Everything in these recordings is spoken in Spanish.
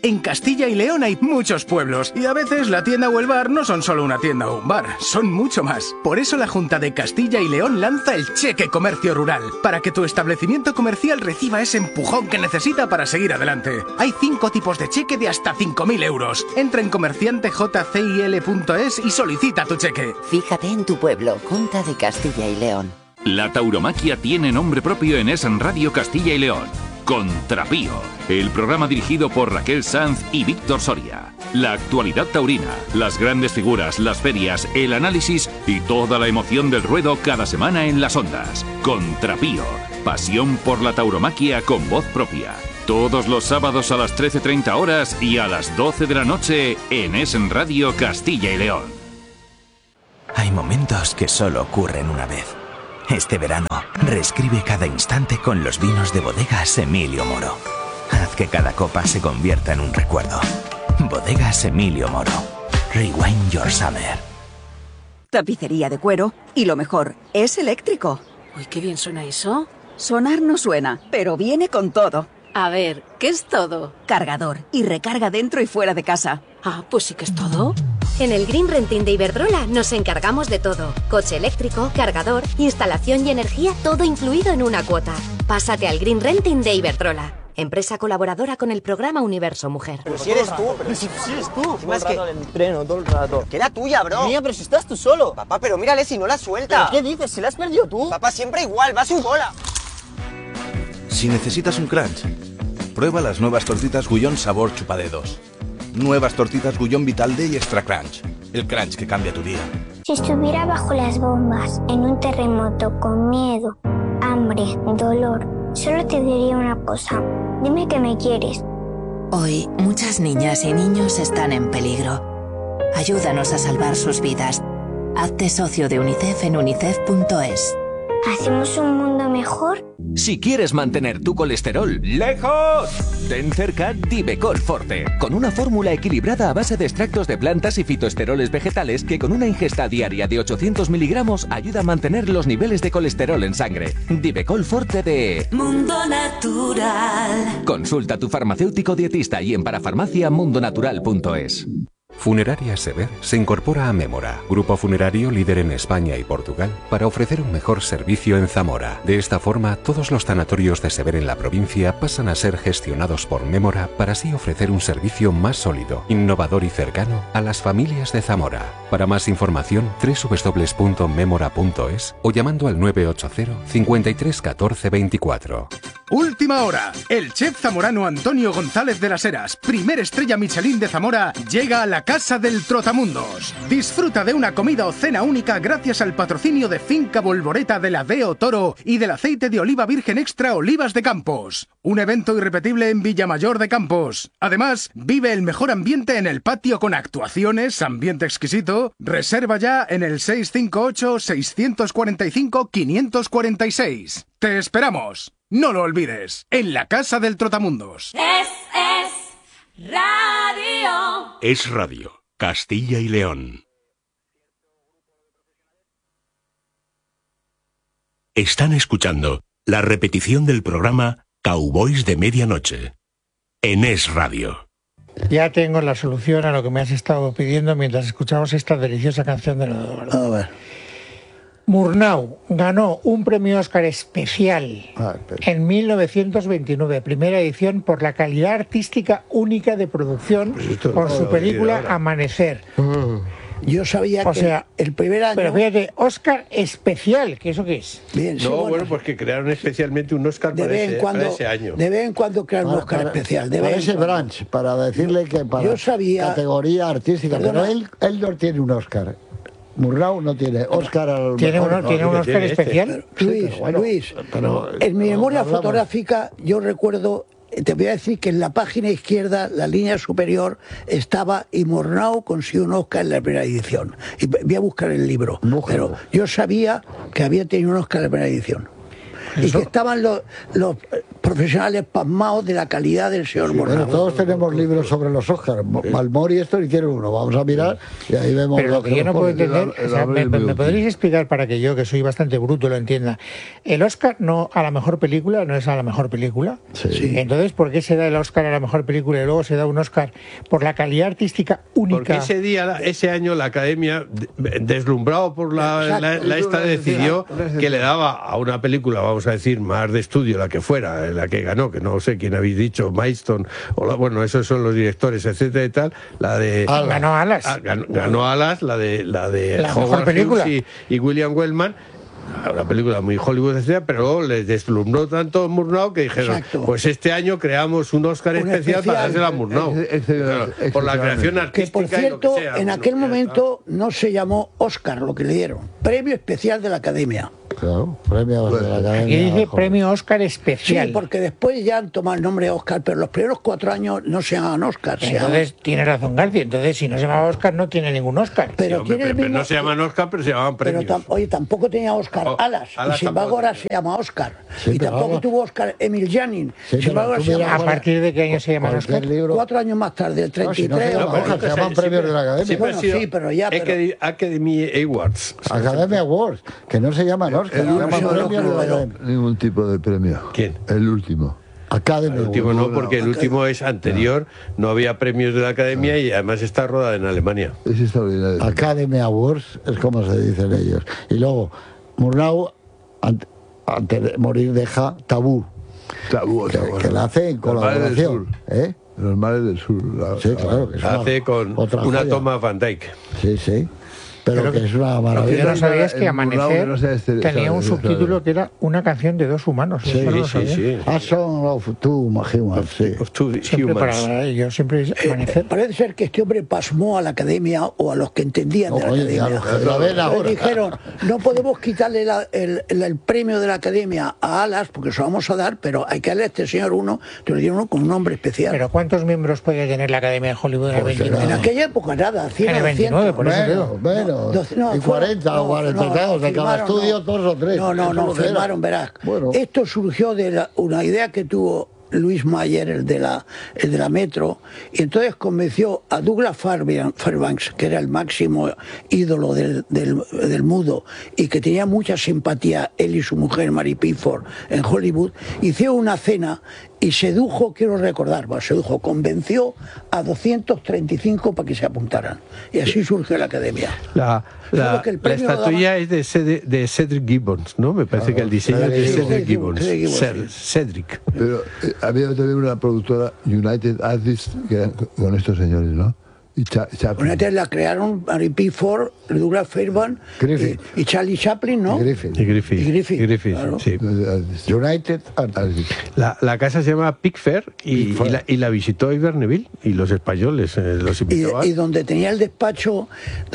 En Castilla y León hay muchos pueblos y a veces la tienda o el bar no son solo una tienda o un bar, son mucho más. Por eso la Junta de Castilla y León lanza el Cheque Comercio Rural, para que tu establecimiento comercial reciba ese empujón que necesita para seguir adelante. Hay 5 tipos de cheque de hasta 5.000 euros. Entra en comerciantejcil.es y solicita tu cheque. Fíjate en tu pueblo, Junta de Castilla y León. La tauromaquia tiene nombre propio en Es Radio Castilla y León. Contrapío, el programa dirigido por Raquel Sanz y Víctor Soria. La actualidad taurina, las grandes figuras, las ferias, el análisis y toda la emoción del ruedo cada semana en las ondas. Contrapío, pasión por la tauromaquia con voz propia. Todos los sábados a las 13:30 horas y a las 12 de la noche en Es Radio Castilla y León. Hay momentos que solo ocurren una vez. Este verano, reescribe cada instante con los vinos de Bodegas Emilio Moro. Haz que cada copa se convierta en un recuerdo. Bodegas Emilio Moro. Rewind your summer. Tapicería de cuero y lo mejor, es eléctrico. Uy, qué bien suena eso. Sonar no suena, pero viene con todo. A ver, ¿qué es todo? Cargador y recarga dentro y fuera de casa. Ah, pues sí que es todo. En el Green Renting de Iberdrola nos encargamos de todo. Coche eléctrico, cargador, instalación y energía, todo incluido en una cuota. Pásate al Green Renting de Iberdrola, empresa colaboradora con el programa Universo Mujer. Pero si eres tú, pero si eres tú. Todo el rato en el entreno, todo el rato. Que era tuya, bro. Mía, pero si estás tú solo. Papá, pero mírale si no la suelta. ¿Pero qué dices? Si la has perdido tú. Papá, siempre igual, va sin bola. Si necesitas un crunch, prueba las nuevas tortitas Gullón sabor chupadedos. Nuevas tortitas Gullón Vital Day Extra Crunch. El crunch que cambia tu día. Si estuviera bajo las bombas, en un terremoto, con miedo, hambre, dolor, solo te diría una cosa. Dime que me quieres. Hoy, muchas niñas y niños están en peligro. Ayúdanos a salvar sus vidas. Hazte socio de UNICEF en unicef.es. ¿Hacemos un mundo mejor? Si quieres mantener tu colesterol lejos, ten cerca Divecol Forte, con una fórmula equilibrada a base de extractos de plantas y fitoesteroles vegetales que con una ingesta diaria de 800 miligramos ayuda a mantener los niveles de colesterol en sangre. Divecol Forte de Mundo Natural. Consulta a tu farmacéutico dietista y en parafarmacia.mundonatural.es. Funeraria Sever se incorpora a Mémora, grupo funerario líder en España y Portugal, para ofrecer un mejor servicio en Zamora. De esta forma, todos los tanatorios de Sever en la provincia pasan a ser gestionados por Mémora para así ofrecer un servicio más sólido, innovador y cercano a las familias de Zamora. Para más información, www.memora.es o llamando al 980 53 14 24. Última hora. El chef zamorano Antonio González de las Heras, primer estrella Michelin de Zamora, llega a la Casa del Trotamundos. Disfruta de una comida o cena única gracias al patrocinio de Finca Volvoreta de la Deo Toro y del aceite de oliva virgen extra Olivas de Campos. Un evento irrepetible en Villamayor de Campos. Además, vive el mejor ambiente en el patio con actuaciones, ambiente exquisito. Reserva ya en el 658-645-546. ¡Te esperamos! No lo olvides, en la Casa del Trotamundos. Es Radio. Es Radio, Castilla y León. Están escuchando la repetición del programa Cowboys de Medianoche, en Es Radio. Ya tengo la solución a lo que me has estado pidiendo mientras escuchamos esta deliciosa canción de Eduardo. A ver. Murnau ganó un premio Oscar especial en 1929, primera edición, por la calidad artística única de producción por su película Amanecer. Yo sabía que el primer año... Pero fíjate, Oscar especial, ¿qué eso qué es? Bien, sí, bueno, pues que crearon especialmente un Oscar para ese año. De vez en cuando crean un Oscar especial. Para ese branch, para decirle que para categoría artística. Pero él no tiene un Oscar. Murnau no tiene Oscar al ¿Tiene mejor, ¿Tiene un Oscar especial? Luis, en mi memoria fotográfica yo recuerdo, te voy a decir que en la página izquierda, la línea superior, estaba y Murnau consiguió un Oscar en la primera edición. Y voy a buscar el libro. Pero yo sabía que había tenido un Oscar en la primera edición. Y que estaban los profesionales pasmados de la calidad del señor Murnau. Bueno, todos tenemos libros sobre los Oscars. Malmori esto hicieron uno. Vamos a mirar y ahí vemos. Pero lo que yo no puedo entender, ¿me podréis explicar para que yo, que soy bastante bruto, lo entienda? El Oscar no a la mejor película no es a la mejor película. Sí. Entonces, ¿por qué se da el Oscar a la mejor película y luego se da un Oscar por la calidad artística única? Porque ese año la Academia, deslumbrado por la esta, decidió que le daba a una película, vamos a decir, más de estudio, la que fuera, la que ganó, que no sé quién habéis dicho, Milestone, bueno, esos son los directores, etcétera y tal, la de... Ganó Alas. Ganó Alas, la de mejor película. Y William Wellman. Una película muy Hollywood, etcétera, pero les deslumbró tanto Murnau que dijeron, pues este año creamos un Oscar especial para dárselo a Murnau. Por la creación artística. Que por cierto, y lo que sea, en aquel momento no se llamó Oscar lo que le dieron, Premio Especial de la Academia. Claro, premio de la Academia. Aquí dice Premio Oscar Especial. Sí, porque después ya han tomado el nombre de Oscar, pero los primeros 4 años no se llamaban Oscar. Entonces tiene razón García, entonces si no se llamaba Oscar no tiene ningún Oscar. Pero, sí, pero no se llaman Oscar, pero se llamaban premios. Oye, tampoco tenía Oscar Alas, y sin embargo ahora se llama Oscar. Sí, y tampoco tuvo Oscar Emil Janin. Sí, sin embargo, se llama ¿A partir de qué año se llama Oscar? 4 años más tarde, el 33. Se llaman premios de la Academia. Bueno, sí, pero ya... Academy Awards. Academy Awards, que no se llaman Oscar, se llaman ningún tipo de premio. ¿Quién? El último. Academy. El último no, porque el último es anterior, no había premios de la Academia y además está rodada en Alemania. Es extraordinario. Academy Awards es como se dicen ellos. Y luego, Murnau, antes de morir, deja Tabú. Que la hace en colaboración. Los Mares del Sur. Sí, claro. Que hace con una toma Van Dyke. Sí. Pero que es una maravilla. Yo no sabía que Amanecer tenía un subtítulo que era una canción de dos humanos. Sí. A Song of Two Humans. Yo siempre Amanecer. Parece ser que este hombre pasmó a la Academia o a los que entendían de la Academia. Dijeron, no podemos quitarle el premio de la Academia a Alas porque se lo vamos a dar, pero hay que darle a este señor uno, que le dieron uno con un nombre especial. ¿Pero cuántos miembros puede tener la Academia de Hollywood en el 29? En aquella época nada, 100 en el 29, por eso digo. Bueno, y 40 o 42 de cada estudio, 2 o 3. No, firmaron, verás. Bueno. Esto surgió de una idea que tuvo Luis Mayer, el de la Metro, y entonces convenció a Douglas Fairbanks, que era el máximo ídolo del mudo y que tenía mucha simpatía él y su mujer Mary Pickford en Hollywood. Hicieron una cena y convenció a 235 para que se apuntaran. Y así surgió la Academia. La estatuilla es de Cedric Gibbons, ¿no? Me parece que el diseño es de Cedric Gibbons. Cedric. Pero había también una productora, United Artists, que eran con estos señores, ¿no? Y Chaplin. La crearon Mary Pickford, Douglas Fairbanks y Charlie Chaplin, ¿no? Y Griffith, claro. Sí. United Artists. La casa se llama Pickfair y la visitó Iber Neville y los españoles los invitaban. Y donde tenía el despacho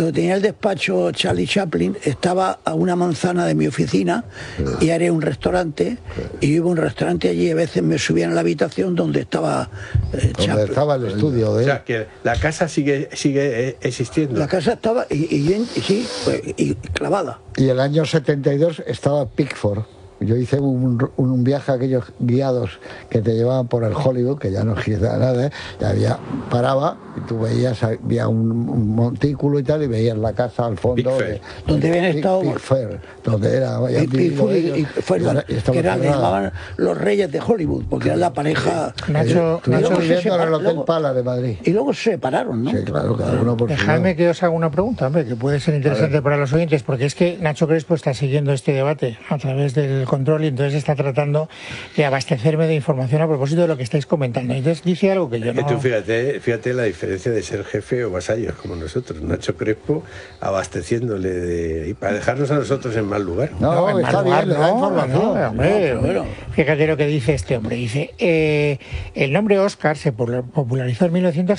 Charlie Chaplin estaba a una manzana de mi oficina y haré un restaurante y iba a un restaurante allí y a veces me subían a la habitación donde estaba Chaplin. Donde estaba el estudio de él. O sea que la casa sigue existiendo. La casa estaba y clavada. Y el año 72 estaba Pickford. Yo hice un viaje a aquellos guiados que te llevaban por el Hollywood, que ya no queda nada, paraba y tú veías, había un montículo y tal, y veías la casa al fondo donde habían estado Pickford, donde era que llamaban los reyes de Hollywood, porque era la pareja. Nacho viviendo en el Hotel Pala de Madrid. Y luego se separaron, ¿no? Sí, claro, cada uno por Dejadme que os haga una pregunta, hombre, que puede ser interesante para los oyentes, porque es que Nacho Crespo está siguiendo este debate a través del control y entonces está tratando de abastecerme de información a propósito de lo que estáis comentando. Entonces dice algo que yo no... Tú fíjate la diferencia de ser jefe o vasallos como nosotros. Nacho Crespo abasteciéndole y para dejarnos a nosotros en mal lugar. No, está bien, la información. Fíjate lo que dice este hombre. Dice, el nombre Oscar se popularizó en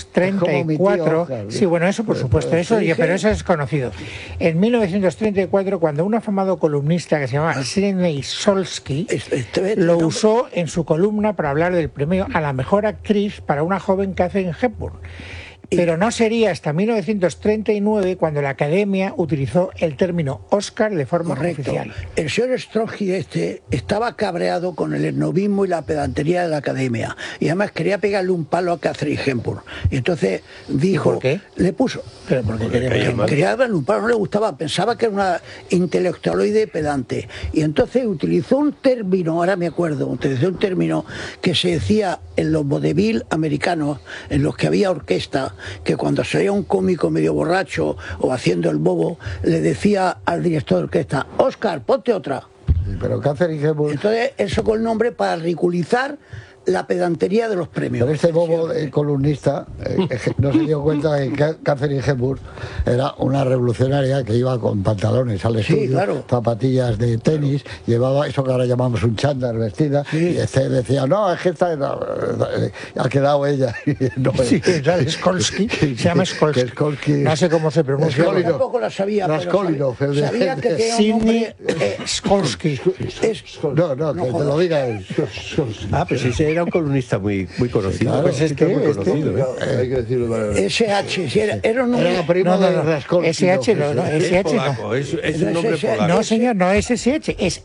1934. Sí, bueno, eso por supuesto, pero eso es conocido. En 1934, cuando un afamado columnista que se llamaba Sidney Solski lo usó en su columna para hablar del premio a la mejor actriz para una joven Katharine Hepburn. Pero no sería hasta 1939 cuando la Academia utilizó el término Oscar de forma oficial. El señor Stronsky estaba cabreado con el esnobismo y la pedantería de la Academia. Y además quería pegarle un palo a Catherine Hepburn. Y entonces dijo... ¿Y por qué? Le puso... ¿Pero por qué quería darle un palo, no le gustaba. Pensaba que era una intelectualoide pedante. Y entonces utilizó un término, ahora me acuerdo, utilizó un término que se decía en los vodevil americanos, en los que había orquesta, que cuando se oía un cómico medio borracho o haciendo el bobo, le decía al director de orquesta: Oscar, ponte otra. Sí, pero Catherine Hepburn... Entonces él sacó el nombre para ridiculizar la pedantería de los premios. Pero este bobo columnista no se dio cuenta de que Catherine Hepburn era una revolucionaria que iba con pantalones al estudio, claro, zapatillas de tenis, llevaba eso que ahora llamamos un chándal vestida, y este decía, no, es que esta ha quedado ella. No, sí, es Skolsky, se llama Skolsky. No sé cómo se pronuncia. Yo tampoco la sabía, pero sabía que tenía un nombre... Skolsky. No, que te lo diga él. Ah, pues sí, era un columnista muy conocido. Claro, pues muy conocido. Hay que decirlo para SH, si era un nombre... Era primo de Raskolski. SH no, SH no. Es un nombre polaco. No, señor, no es SH, es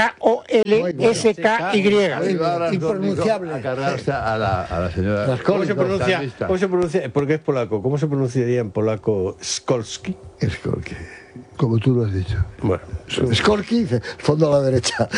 SKOLSKY. Impronunciable. A cargarse a la señora... ¿Cómo se pronuncia? Porque es polaco. ¿Cómo se pronunciaría en polaco Skolsky? Skolsky. Como tú lo has dicho. Bueno, Skolsky, fondo a la derecha.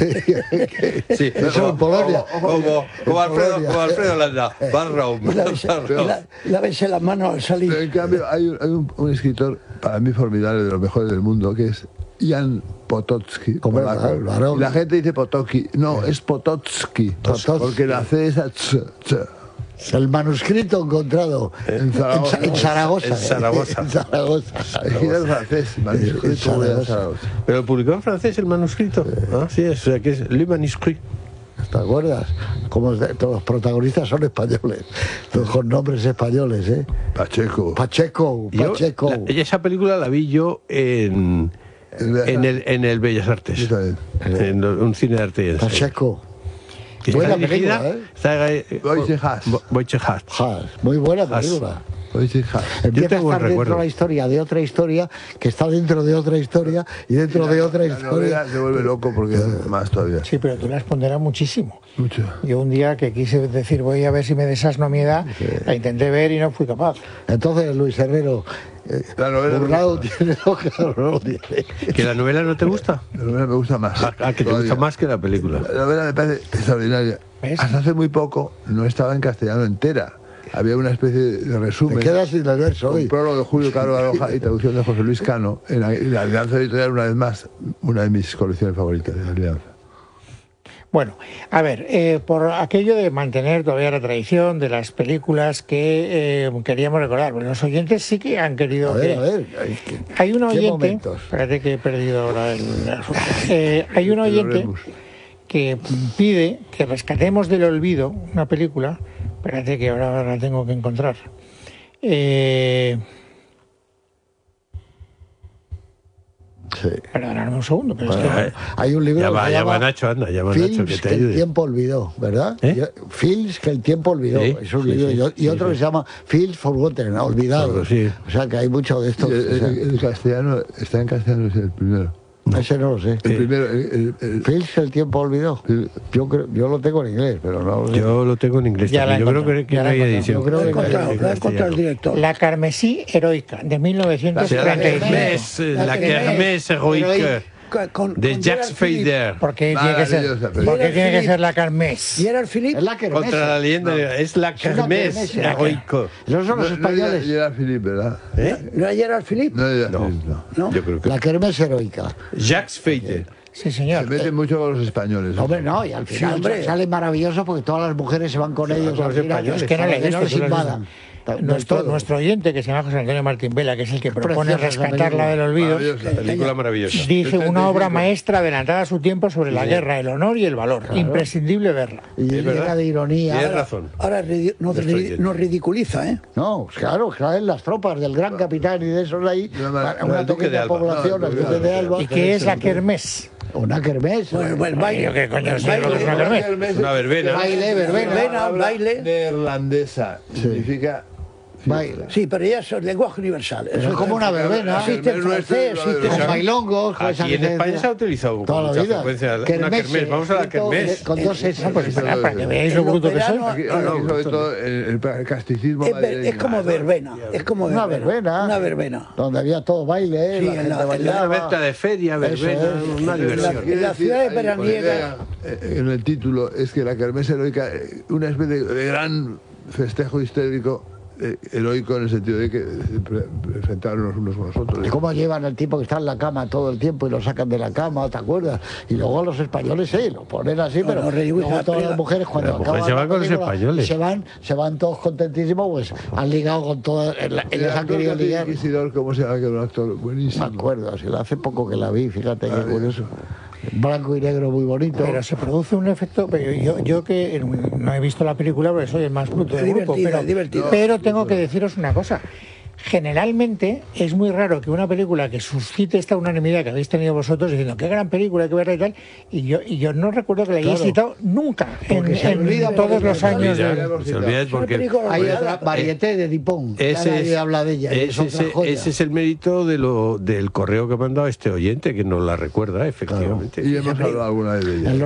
Sí, eso en Polonia. Como Alfredo Landa. Barraum. Lávese las manos al salir. Pero en cambio, hay un escritor, para mí formidable, de los mejores del mundo, que es Jan Potocki. Y la gente dice Potocki. No, es Potocki. Porque la C es a ch. El manuscrito encontrado en Zaragoza. En Zaragoza. En francés, manuscrito de Zaragoza. Pero publicó en francés el manuscrito. Ah, sí, o sea que es Le Manuscrit. ¿Te acuerdas? Como todos los protagonistas son españoles, con nombres españoles, ¿eh? Pacheco. Esa película la vi yo en el Bellas Artes. En un cine de arte. Pacheco. Buena película, ¿eh? Wojciech Haas. Muy buena película. Empieza a estar dentro de la historia de otra historia, que está dentro de otra historia y dentro de otra historia. Se vuelve loco porque más todavía. Sí, pero tú la responderás muchísimo. Mucho. Yo un día que quise decir voy a ver si me desasno a mi edad, la intenté ver y no fui capaz. Entonces, Luis Herrero, la novela Burlado tiene lo que no tiene. ¿Que la novela no te gusta? La novela me gusta más. Que te gusta más que la película. La novela me parece extraordinaria. Hasta hace muy poco no estaba en castellano entera. Había una especie de resumen. Te quedas sin el verso hoy. Un prólogo de Julio Caro Baroja y traducción de José Luis Cano. En la Alianza Editorial, una vez más, una de mis colecciones favoritas de la Alianza. Bueno, a ver, por aquello de mantener todavía la tradición de las películas que queríamos recordar, bueno, los oyentes sí que han querido... A ver, hay un oyente... Espérate que he perdido ahora hay un oyente que pide que rescatemos del olvido una película. Espérate que ahora la tengo que encontrar. Sí. Perdóname un segundo. Pero bueno, es que hay un libro que se llama Nacho, anda, llama Nacho, que te ayude. El tiempo olvidó, ¿verdad? Films que el tiempo olvidó. Sí, es un libro. Y otro que se llama Films Forgotten, olvidado. Sí. O sea que hay mucho de esto. El castellano, está en castellano, es el primero. Ese no lo sé. El primero. Films que el tiempo olvidó. Yo lo tengo en inglés, pero no lo sé. Yo lo tengo en inglés. Yo creo que no hay edición. Lo he encontrado el director. La Carmesí heroica, de 1936. La Kermés heroica. De Jacques Fader. ¿Por qué tiene que ser la Kermés? ¿Y era el Philippe? Es la Kermés. Contra la leyenda, es la Kermés heroico. Esos son los españoles. No era Philippe, ¿verdad? ¿No era Gerard Philippe? No. Yo creo que la Kermés heroica. Jacques Fader. Sí, señor. Se meten mucho con los españoles. Hombre, no, y al final sale maravilloso porque todas las mujeres se van con ellos. Los españoles, que no les invadan. Nuestro oyente, que se llama José Antonio Martín Vela, que es el que propone rescatarla del olvido, película maravillosa. Dice una obra maestra adelantada a su tiempo sobre la guerra, el honor y el valor. Claro. Imprescindible verla. Y llena de ironía. Tienes razón. Ahora nos ridiculiza, ¿eh? No, claro, traen las tropas del gran capitán y de esos de ahí, una pequeña población, el Duque de Alba. ¿Y qué es la Kermés? Una kermés. Bueno, el baile. ¿Qué coño es una kermés? Una verbena. Baile. Neerlandesa. Significa Sí, pero ya es el lenguaje universal. Eso es como una verbena. Existe en francés, existe en bailongos. Aquí en España se ha utilizado toda la vida. Una kermés. Vamos a la kermés. Con dos S. Para que veáis lo bruto que soy. Sobre todo el casticismo. Es como verbena. Es como una verbena. Una verbena. Donde había todo baile. Sí, una venta de feria, verbena, una diversión. En la ciudad de veraniega. En el título es que la kermés heroica, una especie de gran festejo histórico. Heroico en el sentido de que enfrentarnos unos con los otros. ¿Y cómo llevan al tipo que está en la cama todo el tiempo y lo sacan de la cama, te acuerdas? Y luego los españoles lo ponen así, pero luego todas las mujeres cuando acaban se van con los españoles. Se van todos contentísimos, pues han ligado con todas, ellos han querido ligar. Inquisidor, ¿cómo se llama? Que era un actor buenísimo. Me acuerdo, hace poco que la vi, fíjate qué curioso. Blanco y negro muy bonito. Pero se produce un efecto. Yo que no he visto la película porque soy el más bruto del grupo, pero tengo que deciros una cosa. Generalmente es muy raro que una película que suscite esta unanimidad que habéis tenido vosotros diciendo qué gran película, hay que verla y tal, y yo no recuerdo que la hayáis citado nunca en todos los años. Se olvida porque hay otra varieté de Dupont, nadie habla de ella. Ese es el mérito del correo que ha mandado este oyente, que nos la recuerda, efectivamente. Y hemos hablado alguna vez de ella.